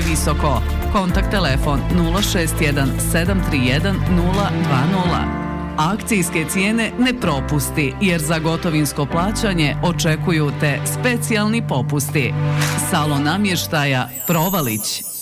previsoko. Kontakt telefon 061 731 020. Akcijske cijene ne propusti, jer za gotovinsko plaćanje očekuju te specijalni popusti. Salon namještaja Provalić.